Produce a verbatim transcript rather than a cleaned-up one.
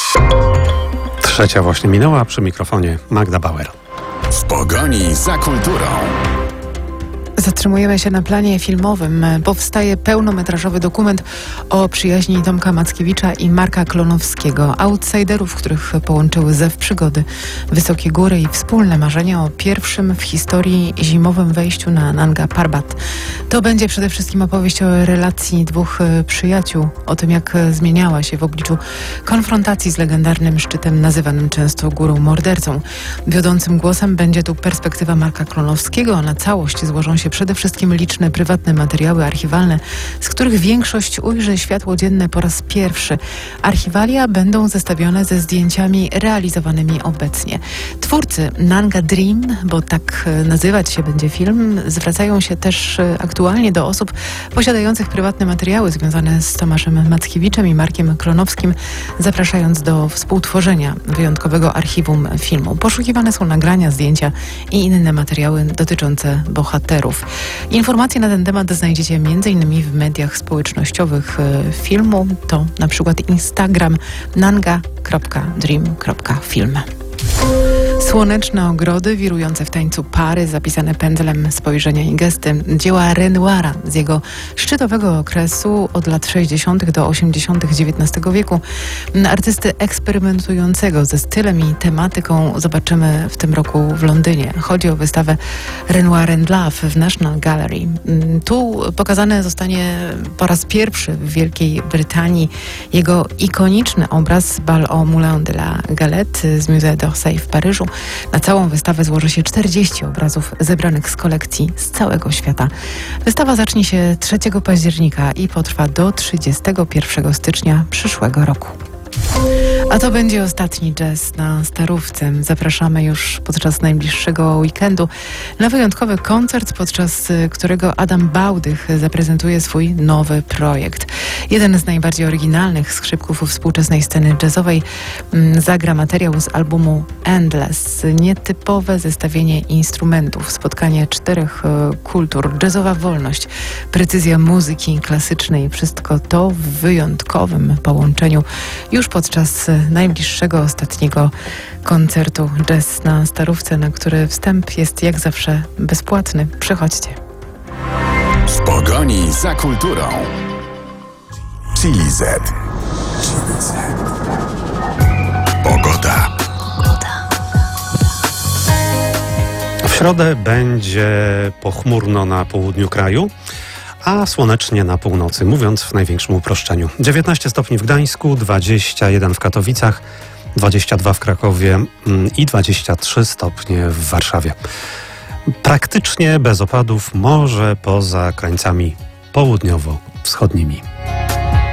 Trzecia właśnie minęła, przy mikrofonie Magda Bauer. W pogoni za kulturą. Zatrzymujemy się na planie filmowym. Powstaje pełnometrażowy dokument o przyjaźni Tomka Mackiewicza i Marka Klonowskiego. Outsiderów, których połączyły zew przygody, wysokie góry i wspólne marzenia o pierwszym w historii zimowym wejściu na Nanga Parbat. To będzie przede wszystkim opowieść o relacji dwóch przyjaciół, o tym, jak zmieniała się w obliczu konfrontacji z legendarnym szczytem nazywanym często górą mordercą. Wiodącym głosem będzie tu perspektywa Marka Klonowskiego, a na całość złożą się przede wszystkim liczne prywatne materiały archiwalne, z których większość ujrzy światło dzienne po raz pierwszy. Archiwalia będą zestawione ze zdjęciami realizowanymi obecnie. Twórcy Nanga Dream, bo tak nazywać się będzie film, zwracają się też aktualnie do osób posiadających prywatne materiały związane z Tomaszem Mackiewiczem i Markiem Klonowskim, zapraszając do współtworzenia wyjątkowego archiwum filmu. Poszukiwane są nagrania, zdjęcia i inne materiały dotyczące bohaterów. Informacje na ten temat znajdziecie m.in. w mediach społecznościowych filmu. To na przykład Instagram nanga kropka dream kropka film. Słoneczne ogrody, wirujące w tańcu pary, zapisane pędzlem spojrzenia i gesty. Dzieła Renoira z jego szczytowego okresu od lat sześćdziesiątych do osiemdziesiątych dziewiętnastego wieku. Artysty eksperymentującego ze stylem i tematyką zobaczymy w tym roku w Londynie. Chodzi o wystawę Renoir and Love w National Gallery. Tu pokazany zostanie po raz pierwszy w Wielkiej Brytanii jego ikoniczny obraz Bal au Moulin de la Galette z Musée d'Orsay w Paryżu. Na całą wystawę złoży się czterdzieści obrazów zebranych z kolekcji z całego świata. Wystawa zacznie się trzeciego października i potrwa do trzydziestego pierwszego stycznia przyszłego roku. A to będzie ostatni jazz na Starówce. Zapraszamy już podczas najbliższego weekendu na wyjątkowy koncert, podczas którego Adam Bałdych zaprezentuje swój nowy projekt. Jeden z najbardziej oryginalnych skrzypków współczesnej sceny jazzowej zagra materiał z albumu Endless. Nietypowe zestawienie instrumentów, spotkanie czterech kultur, jazzowa wolność, precyzja muzyki klasycznej. Wszystko to w wyjątkowym połączeniu już podczas najbliższego, ostatniego koncertu Jazz na Starówce, na który wstęp jest jak zawsze bezpłatny. Przychodźcie. W pogoni za kulturą. Chili Z. Pogoda. W środę będzie pochmurno na południu kraju, a słonecznie na północy, mówiąc w największym uproszczeniu. dziewiętnaście stopni w Gdańsku, dwadzieścia jeden w Katowicach, dwadzieścia dwa w Krakowie i dwadzieścia trzy stopnie w Warszawie. Praktycznie bez opadów, może poza krańcami południowo-wschodnimi.